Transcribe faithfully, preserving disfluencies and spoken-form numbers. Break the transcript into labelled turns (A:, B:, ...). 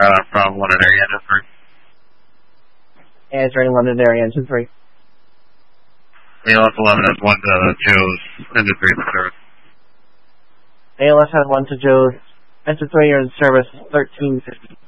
A: Uh, from London area, engine three.
B: Answering London area, engine three.
A: A L S eleven has one to Joe's, engine three in service.
B: A L S has one to Joe's, engine three, you're in service, thirteen fifty.